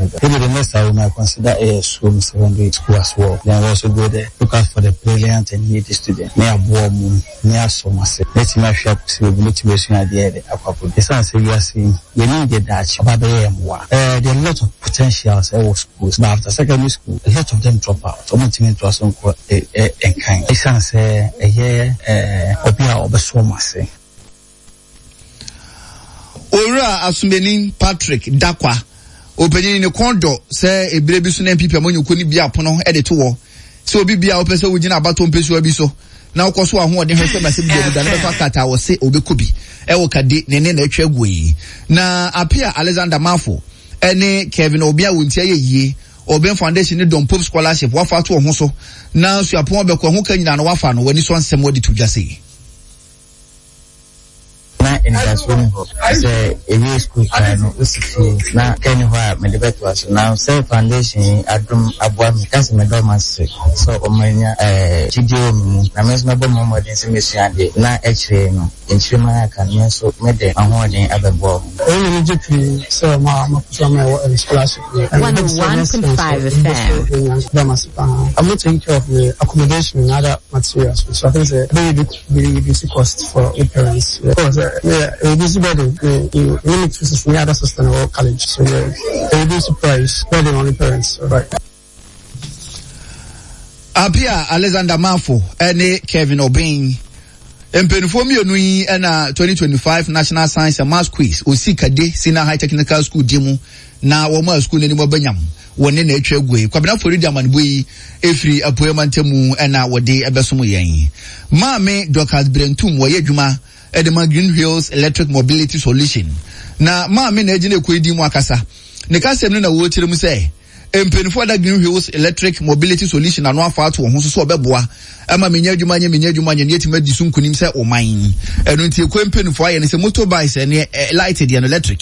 Maybe the next I will consider a school, secondary school as well. Then I also go there, look out for the brilliant and needy student. Near Boom, near Somerset. Let's my shop, see the motivation idea. The son say you are seeing, you need the Dutch, but there are a lot of potentials at schools. But after secondary school, a lot of them drop out. Almost into us and kind. The son say, a year, Obia Obesomase. Ora Asumeni Patrick Dakwa. Opening the condo, say a baby soon and people when you couldn't be up on edit to so be a person within a baton peso abiso. Now, cause one who didn't have myself that I was say Obekubi, Ewokadi, Nene Chegwe. Na appear Alexander Mafo, any Kevin Obia will tell ye, Oben Foundation don't pop scholarship, wafa to a hoso. Now, so upon Beko who can and wafano when this one somebody to just say. In that swimming hole, a school now can you have me the was now self foundation Adam Abuami Cas Medomas so Omania Chidio Names Noble Moment in Simian na actually in Shima can so made the awarding other ball. Only Egypt so my scholarship 101.5 FM. I'm not taking care of the accommodation and other materials, so I think it's a very big cost for parents. This burden, you limit to any other system or college, so you reduce the price, burden on the parents, right? Apia Alexander Mafo, and Kevin Obeng. Mpenifomio nui ena 2025 National Science and Maths Quiz osika de Senior High Technical School dimu na womo school ni mo banyam woni na etwagwe kwabena fori diamanboi efri apoemantemu ena wode ebesomo yen maame Dorcas Brentum wo yedwuma Edema Green Hills Electric Mobility Solution na maame na ejine kwedi mu akasa ne kasem na wo kire mu se empenifo da Green Hills Electric Mobility Solution anu afa ato ho so obeboa ama menya adwuma nye yetima di sunkunim se oman enu ntie ko empenifo aye ne se motorbikes ne lighted and electric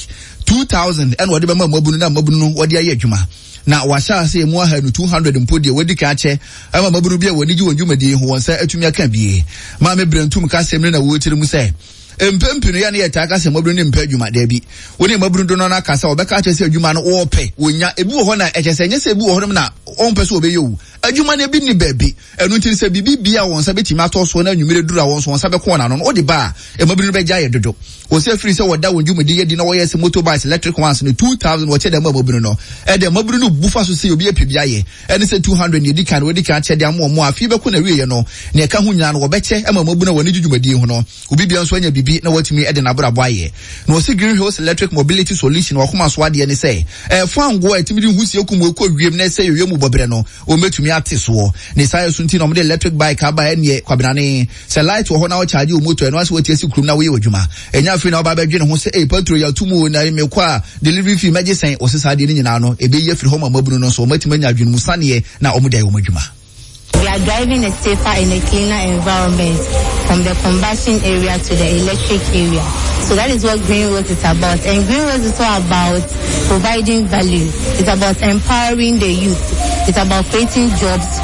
2000 and wode be ma mabunu na mabunu no wode aye adwuma na washa se mu aha no 200 mpodi wodi ka che ama mabunu bia woni gi wondwumadi ho wonsa atumi aka bie ma me Brentum kasem na wo kire mu se empempino ya ne yeta ka se mabunu ne mpa adwuma da bi woni mabunu do no na ka se obeka che se adwuma no wo pe wonya ebi wo ho na echese nye se ebi wo ho na onpe so obeyewu adwuma ne bi ni baabi enu ntin se bibi bia won sa betimi atoso na nwumire dura won so won sa be ko na no odi ba e mabunu be gya ye dodo wo se free se woda wondwumadi ye di na wo ye se motorbikes electric ones ne 2000 wo che da mabunu no e de mabunu no bufa so se obi api bia ye ene se 200 ne di kan wo di kan che de amo afi be ko na wiye no ne eka ho nyina no wo be che ama mabunu woni dwumadi ho no obi bia so anya bibi na watimi ede na brabo aye no se Green Hills Electric Mobility Solution wo koma so ade ne se fango atimi di husie kumu ko wiem na se yewem bobre no o metumi ate so ne sai so nti no de electric bike aba ene kwabena ne se light wo ho na wo charge o motor no ase wo tie si krum na wo ye adwuma enya afi na oba ba dwe ne ho se petrol ya tumu na me kwa delivery fee meje sen o se sa de ni nyina no ebe ye firi ho ma mabunu no so o metumi anya adwunu musane na o mudai o madwuma. We are driving a safer and a cleaner environment from the combustion area to the electric area. So that is what Green Hills is about. And Green Hills is all about providing value. It's about empowering the youth. It's about creating jobs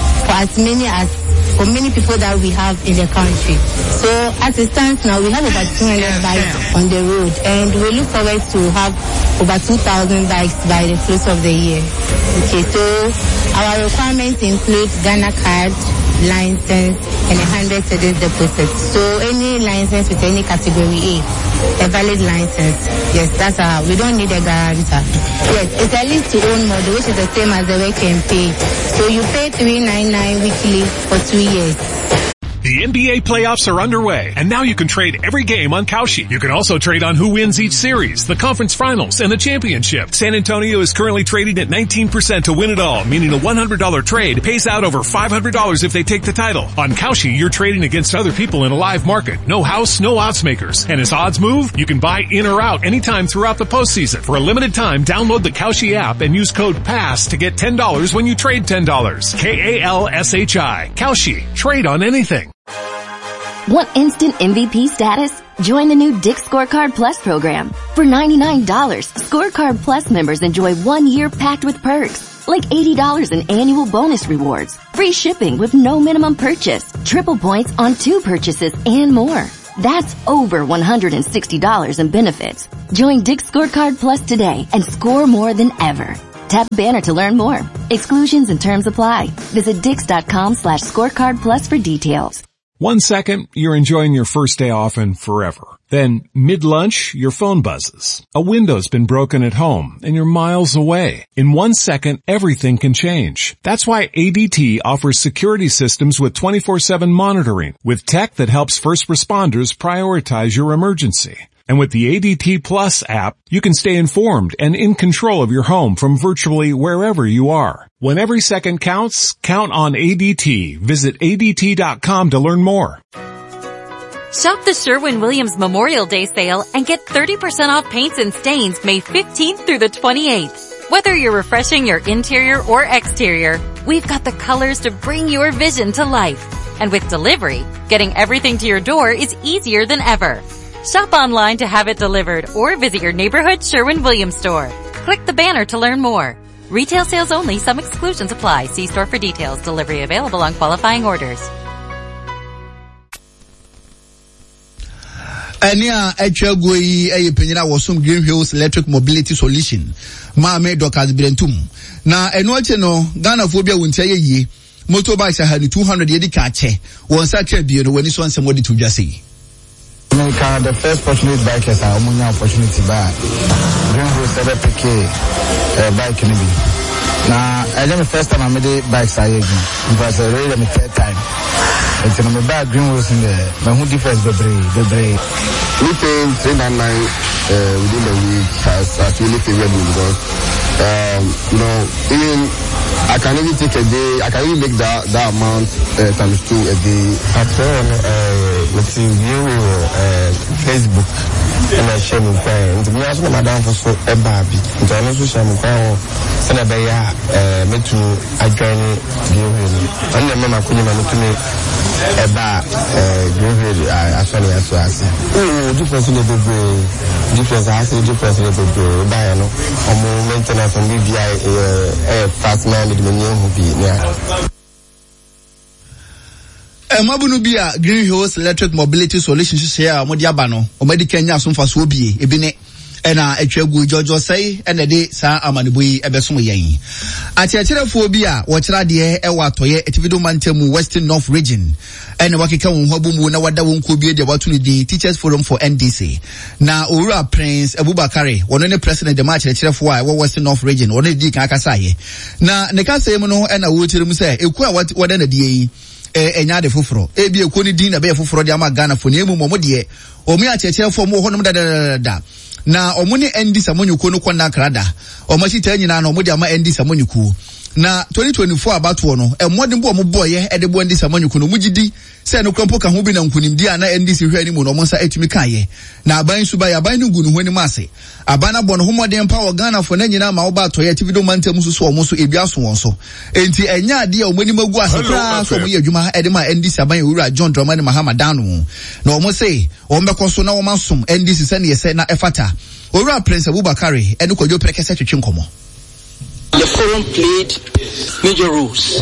for many people that we have in the country. So as it stands now, we have about 200 bikes on the road, and we look forward to have over 2,000 bikes by the close of the year. Okay, so our requirements include Ghana card, license, and 100 cedis deposit. So any license with any category A valid license. Yes, that's we don't need a guarantor. Yes, it's a lease to own model, which is the same as the work and pay. So you pay $399 weekly for 2 years. The NBA playoffs are underway, and now you can trade every game on Kalshi. You can also trade on who wins each series, the conference finals, and the championship. San Antonio is currently trading at 19% to win it all, meaning a $100 trade pays out over $500 if they take the title. On Kalshi, you're trading against other people in a live market. No house, no odds makers. And as odds move, you can buy in or out anytime throughout the postseason. For a limited time, download the Kalshi app and use code PASS to get $10 when you trade $10. KALSHI. Kalshi. Trade on anything. Want instant MVP status? Join the new Dick's Scorecard Plus program. For $99, Scorecard Plus members enjoy 1 year packed with perks, like $80 in annual bonus rewards, free shipping with no minimum purchase, triple points on 2 purchases, and more. That's over $160 in benefits. Join Dick's Scorecard Plus today and score more than ever. Tap the banner to learn more. Exclusions and terms apply. Visit Dix.com/scorecard plus for details. 1 second, you're enjoying your first day off and forever. Then, mid-lunch, your phone buzzes. A window's been broken at home and you're miles away. In 1 second, everything can change. That's why ADT offers security systems with 24/7 monitoring, with tech that helps first responders prioritize your emergency. And with the ADT Plus app, you can stay informed and in control of your home from virtually wherever you are. When every second counts, count on ADT. Visit ADT.com to learn more. Shop the Sherwin-Williams Memorial Day sale and get 30% off paints and stains May 15th through the 28th. Whether you're refreshing your interior or exterior, we've got the colors to bring your vision to life. And with delivery, getting everything to your door is easier than ever. Shop online to have it delivered or visit your neighborhood Sherwin-Williams store. Click the banner to learn more. Retail sales only. Some exclusions apply. See store for details. Delivery available on qualifying orders. Ania Echegoi Penyina was some Green Hills Electric Mobility Solution. Maame Dokas Brentum. Na enoche no Ghana phobia wuntia ye motorbikes are 200 yedi kache. One second be no when this one somebody to just say. The first fortunate bikers are among opportunity back. Green Hills Electric bike maybe. Now I the first time I made the bikes I because I really my third time. It's in my bag Green Hills in there. But who differs the brave. We pay 399 within the week as really favorable because even I can even take a day, I can even make that amount times 2 a day. Let's see, Facebook and I share my friends. We ask my madam for so a baby. And I also share my friend. Send a day, me to a journey, give him. And then Mama couldn't to me a bar, give him as well as I say. Oh, difference in the difference, I say difference in the buy, no, or maintenance on BBI, fast man, the menu will be near. Mabunu bia Green Hills Electric Mobility Solutions share modiaba no o medi Kenya so mfa so bie ebine na atwagu jojo sei na de sa amaneboyi ebesom yen atiacherefo bi a wo kira de e watoye etivido mantemu Western North Region na wakeka won hobomu na wada won ko bie de watu ne di Teachers Forum for NDC na Owura Prince Abubakar wono ne president de atiacherefo a wo Western North Region wono di kan akasaye na ne kasa mu no na wo tirim se eku a wada na die yi enya de foforo ebi ekoni din na be foforo de ama Ghana fo ne mu mo de omu achecherefo mo honom da na omu ne ND Samonyuko no konna krada omu chita nyina na omu de ama ND Samonyuko na 2024 abatoɔ no mmɔden bo omu boye de bo ND Samonyuko no mugidi se no krompo ka ho bi na nkunimdi a na NDC hwɛ ani mu no mo nsa etumi kaye na aban suba ya aban no gu no ho ani mase abana bo no ho mmɔden pa wɔ Ghana fo na nyina ma wo ba toye tivido mantam so omu so ebi aso wɔn so enti enya ade a omu ani magu asepra so omu yɛ adwuma de ma NDC aban Owura John Dramani Mahama Dano na omu se omu bɛkɔ so na omu asom NDC se ne yɛ na efata Owura Prince Abubakar ene kwadwo prekese twetwe nkomo. The forum played major roles.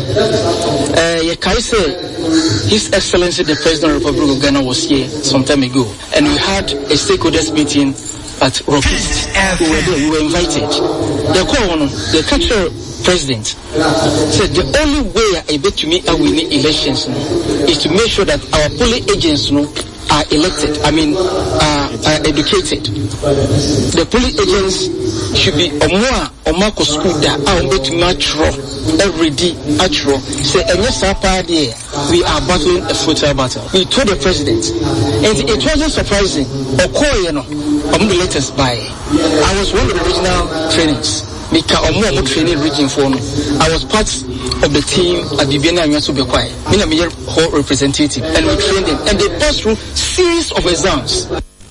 His Excellency the President of the Republic of Ghana was here some time ago, and we had a stakeholders meeting at Rockist. We were invited. The cultural president said the only way I bet to me I will need elections is to make sure that our polling agents are elected, are educated. The polling agents should be Omako school that are to mature every day, say, and yes, we are battling a future battle. We told the president, and it wasn't surprising, I'm the latest by. I was one of the regional trainings. Training region for I was part of the team at Bibiana and Yasubekwai. I'm a major whole representative, and we trained them, and they passed through series of exams.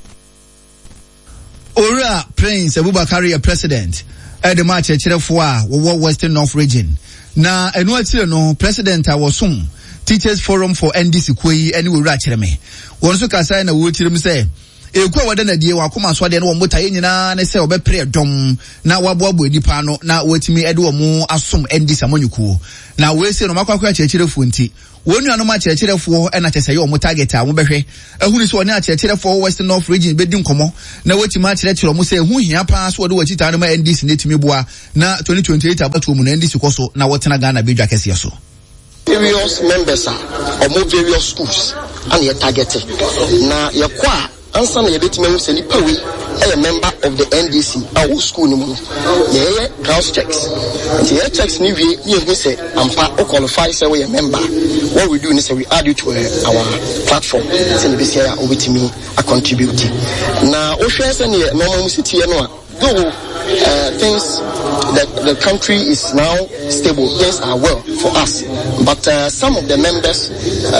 Owura Prince Abubakar president at the match for Western North Region. Na enu atire no president awosum Teachers Forum for NDC kwei ene Owura Chereme. Won so kasa na wo tirim say ekuwa wada na die wakoma so ade no womota nyina ne se obepre dom na waboabo enipa no na watimi ede wo mu asom endi samanyukuo na we se no makwakwa kyerkyerefo nti wonu anom akyerkyerefo na kyese ye omo target a wo behwe ehunu so one akyerkyerefo West North region bedi nkomo na watima akyerkyere mo se hu hia pa so wode wachita no ma NDC netimi boa na 2028 abatu mu na NDC koso na wotena Ghana bedwa kese so various members or more various schools and you're targeted na yakwa answer na yebetime hu se ni pawe a member of the NDC our school no mu yeah ground checks and the checks ni we say ampa o qualify say we a member what we do is we add you to our platform say be say obetimi a contribute na o hwe say na normal city no though things the country is now stable, things are well for us, but some of the members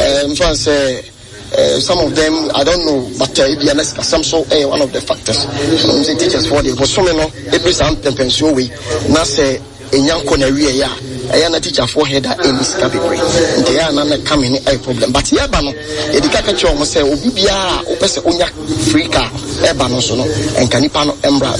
some of them I don't know, but some so one of the factors the teachers for the was so many every something pension way na say enyanko na wie ya na teacher for header in this category they are not coming a problem but here ba no e di kaka cho mo say obi bia o pese onya free car e ba no so no enkanipa no embra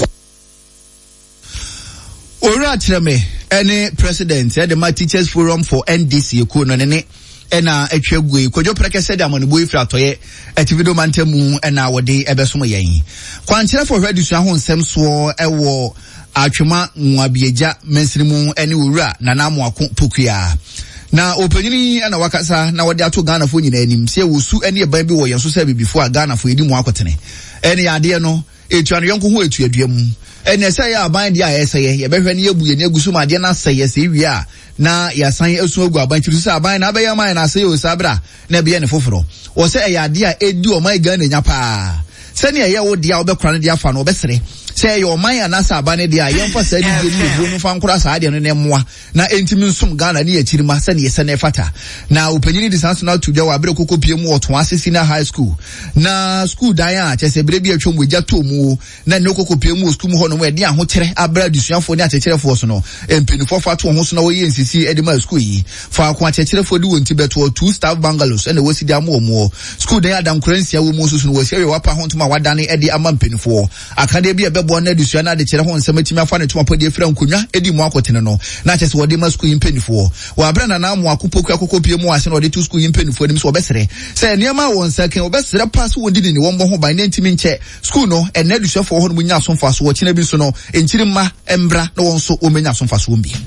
Ora Treme, any president, the my teachers forum for NDC, Kunone, and Echegui, Kojo Preke said, I'm on the boy fratoye, Etivido Mantemu, and our day Ebesuma Yang. Quantilla for Redusahon Semswo, Ewo, Achuma, Mwabieja, Mensrimu, and Ura, Nanamwa Pukia. Na opening and wakasa na wadi ato Ghana for nim say will sue any baby or so say before Ghana for edim wakotene. Any idea no, etuan yonko hu etu aduam. Ene say ya ban dia yeseye ye behwe ne abuye ne agusu ma de na seye se wi a na ya san esu agu aban tiru say aban na be ya man na seye o sabra na be ye ne foforo. Wo say ya de a edi o man Ghana nya pa. Se ne ye wo de a wo be kura ne de afa no be sere. Say your man anasa abane dia yemfa sa di ni no fa nkura sa ade no ne moa na entimi nsum Ghana ne yachirima sa ne yesa ne fata na opanyini distance na tudwa wa bere kokopie mu oto asesi na high school na school dan a chese bere bi atwom wagya to mu na ne kokopie mu school mu ho no we de ahokyere abra dusuafo ne akyerkyerefo so no empinifo fa to ho so na wo yensisi edema school yi fa ko akyerkyerefo de wonti beto 2 staff bungalows ene wosi de amomo school dan adam kuransia wo mu so no wosi wa pa ho ntoma wadane ede ama empinifo akade bi ebe bo na dusuana de kyere ho nsamatimi afa ne toma podi fra nkonwa edi mu akotene no na kyese wo de ma school impinifo wa abra na na mu akopoku akokopie mu ase na wo de to school impinifo nim so obesere se niam won sake obesere pass wo ndi ni won bo ho ban na ntimi nche school no ene dusuafo ho no mu nya asomfa so wo kyena bi so no enkyirima embra na won so o menya asomfa so mbi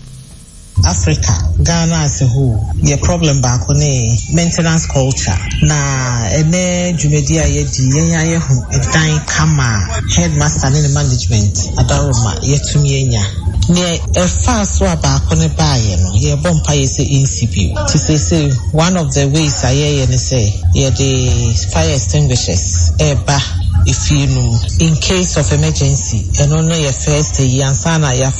Africa, Ghana as a whole, the problem back on a maintenance culture. Na ene jumedia yedi yenya yehu edan kama headmaster in the management adaroma yetumi enya. Ne efa so back on a buy no ye bompa ye say incipio. To say one of the ways I say ye the fire extinguishers eba if you know in case of emergency and only your first yansana your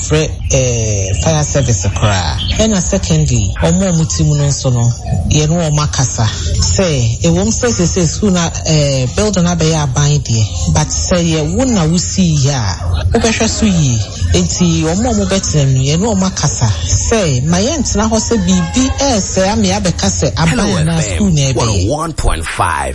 fire service cry and secondly omo mutimu no so no ye no makasa say e won say sooner building abeya aban de but say ye wona wusi ya obehwe so yi enti omo mo betem ye no makasa say my ent na ho say bibi say am ya be kase aban na school na be 1.5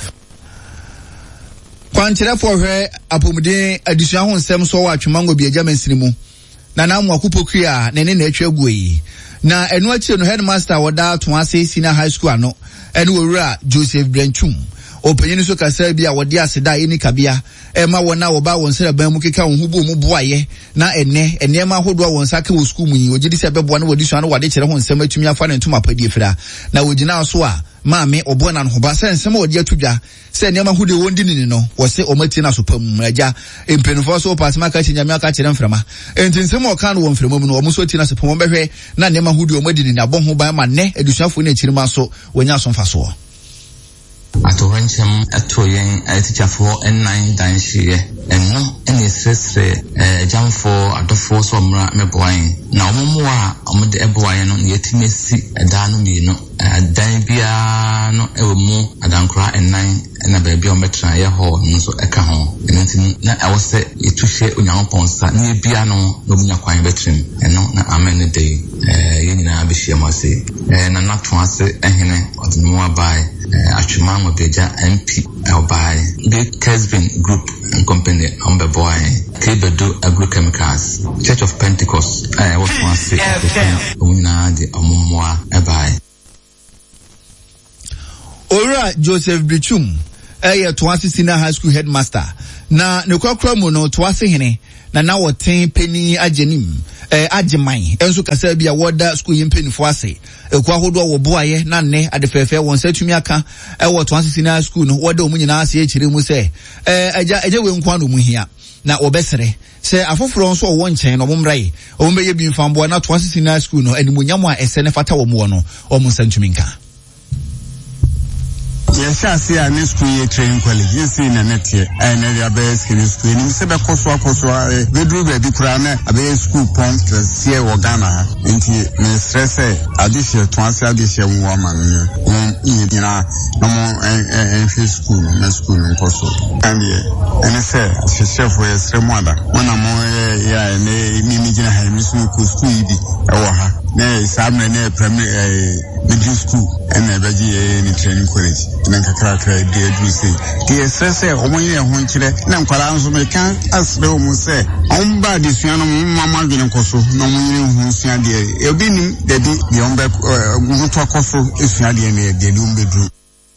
Kwankyere for hwe apomuden adusua ho nsem so wa atwemango bi agyamansin mu na na mu akopokui a ne na atwa guyi na enu akire no headmaster woda to ase senior high school ano enu wura Joseph Brenchum opanyin so kasa bi a wode aseda eni kabia ema wona wo ba won sere ban mu keka won hubo mu boaye na enema hodo won saka wo school mu yi ogidi se bebo na wodi so ano wade kire ho nsem atumi afa ne ntoma padie fira na wogina so a maame obona no hoba se nsem wodi atudwa se enema hude wondi ni no wo se omati na so pam agya empenfo so pasma ka chinyame aka kire mframa enti nsem o kan wo mframa mu no omo so ti na so pam behwe na enema hude omadi ni abon ho ban ma ne adusuafo na chirima so wonya so mfa so atoranchem atoyen teacherfo n9 danhye enno ene sesre jamfo adofo so mra meboan na omomo a omde eboan no yetimesi da no mi no dan bia no ewmu adankora n9 na baby on betra ye ho nso eka ho enti na I was say etuhye onyankopon sa na ebia no munya kwan betrim eno na amen day ye nyina abehia mase na nato ase ehene odinu abai atwuma ngobeja MP obai the Kesvin Group and Company on the boy Kebedo Agrochemicals Church of Pentecost was once una the omumwa abai Ora Joseph Bichum Toase Senior High School headmaster na ne kokra mu no Toase hene na woten peni agenim agemai enso kasa bia woda school yimpenifo ase ekwa hodo wo boaye na ne adefefe won satumi aka wo Toase Senior School no woda omunyina ase ekire mu se eja we nkwa no mu hia na obesere se afoforo nso wo nchen no momrai ombeye bi mfambo na Toase Senior School no animunyam a ese ne fata wo mu no omusantumi nka. Yes, I see a new school training college. You see in a net here, and a best school. You say, because we do the Kurana, a base school point, see Ghana, into stress. Addition to answer this young woman, you know, no more school, no school, no possible. And I say, she chef was Remada. When I'm and Mimijina had Miss School, nay, some primary middle school, and never any training college. Nankakra dear Juicy. Dear Sessa, Omoya Honchile, Nankaranzo Mekan, as the woman say, Omba this young mamma Ginacoso, no one who's dear. Elbini, the Omba Mutacoso is Nadia near the Doom bedroom.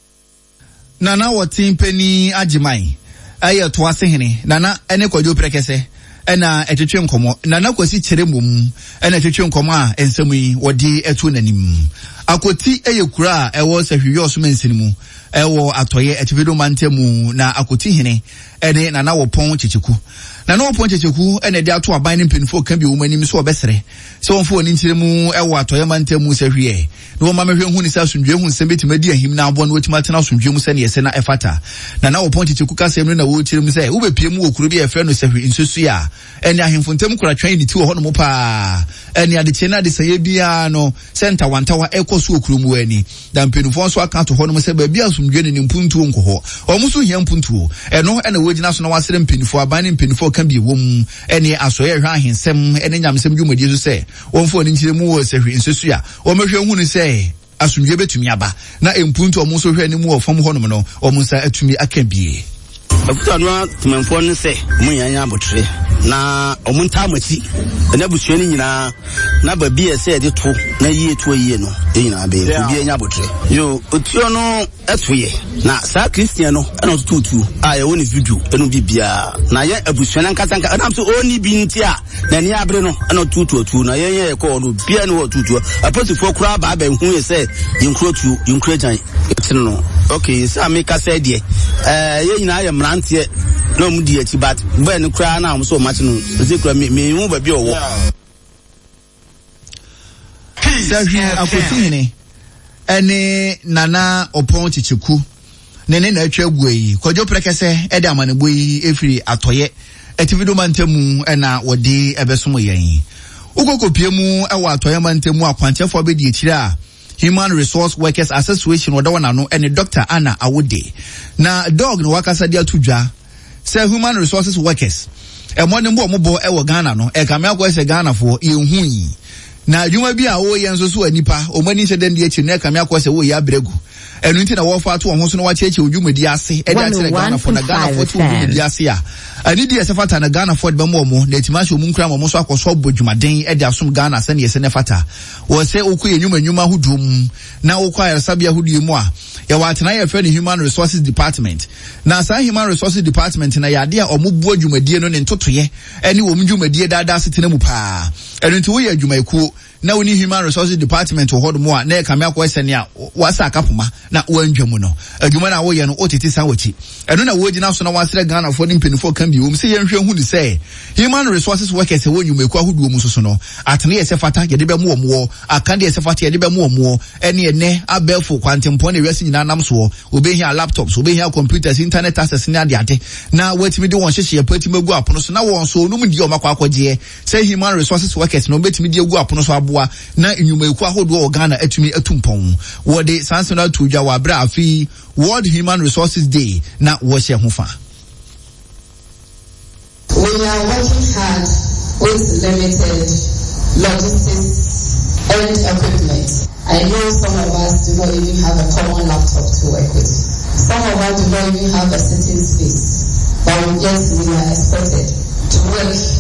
Nana what team penny Ajimai. Aya Toase hene, Nana, and Equadio Precase. Ena etwetwe nkomo na nakwasi kyere mum ena etwetwe nkomo a ensemi wodi etu nanim akoti eyekura ewo sahwiwe osomensin mu ewo atoye etivido mantemu na akoti hene ene na wopon checheku na wopon checheku ene de ato aban ne mpinfo kan bi wo manim so obesere se wonfo oni nkyere mu ewo atoye mantemu sahwiwe na wo mamehwe hu ni sa sundwe hu nsem betimadi ahim na abo na wotima tena sundwe mu se ne yese na efata na wopon checheku kasem no na wo kyere mu se wo bepie mu okuru bi efe no sahwi nsusu ya eni ahimfo ntem kura twan ni ti wo hono mo pa eni ade chena de saye bia no center wantawa ekoso okuru mu ani da mpinfo nso aka to hono mo se ba bia asumdwe ne mpuntu nko ho omuso hia mpuntu eno ena wogina so na wasere mpinfo aban ne mpinfo kan bi wom eni asoye hwa ahensem eni nyamsem dwumadi so se wonfo ni nkyire mu wo sehwe nsusu ya omehwe hu ni se asumdwe betumi aba na empuntu omuso hwe ni mu ofam hono no omunsa atumi aka bie Afutano tumenfo ne se munyanya abotre na omunta amachi na busuani nyina na babi ese de to na yie to yie no nyina be bi enya abotre yo otuo no etoye na sa Christian no na tutu a ye woni video enu bibia na ye abusuani nkasanka na so oni bi ntia na ne abre no na tutu na ye ko no bia no tutu aposifo kura ba ba hu ye se yinkro jan etino no okay sa me ka se de ye nyina ye mrantie no mu di achi but when kura na am so much no ze kura me hu ba bi owo Sergio Akotini ene nana opon chichiku nene na atwa guai kwadwo prekese ede amanebo yi efiri atoye etivido mantemu na wodi ebesom yen ukokopie mu ewa atoye mantemu akwantefo abedi ekire a Human Resource Workers Association wadawana no ene Dr. Anna Awode na dog no wakasa dia tudwa say Human Resources Workers mo ne mbo ewo Ghana no kame akwa se Ghana fo yehu yi na adwuma bi a wo yenso so anipa omani se den de echi na kame akwa se wo ya bregu enu nti na wo fa to ho so no wa cheche odwumadi ase e da kire Ghana fo na Ghana fo to odwumadi ase a ani di ese fata na Ghana fo de mo na timasho mu nkra mo so akoso bodwumaden e de asom Ghana se ne yese ne fata wo se okuye nyuma hudum na okwa sabia hudie mu a ya watena ya fe Human Resources Department na sa Human Resources Department na ya de a omubu adwumadie no ne ntotoye ene wo mdwumadie dada setena mu pa enu nti wo ya adwumaikuo na woni Human Resources Department ho mo a na kame akwa ese ne a wasa akapoma na wandwamu no adwuma na wo ye no otiti san wachi eno na wo gina so na wasere Ghana fo mpinifo kan bi wo mse yenhwe hu ni say Human Resources Workers wo nwumeku ahoduo mu soso no atene ye se fata ye de be mu omo akande ye se fata ye de be mu omo ene abelfo kwantempo na wesi nyina nam so obehia laptops obehia computers internet access ni ade na watimi de won hyehye patimi gu apono so na won so onum di o makwa akwaje say Human Resources Workers market no betimi de agu apono so aboa na enyumayiku ahodo o Ghana atumi atumpon wo de sansana to dwa wa bra afi World Human Resources Day na wo hye ho fa. We are working hard with limited logistics and equipment. I know some of us do not even have a common laptop to work with. Some of us do not even have a sitting space. But yes, we are expected to work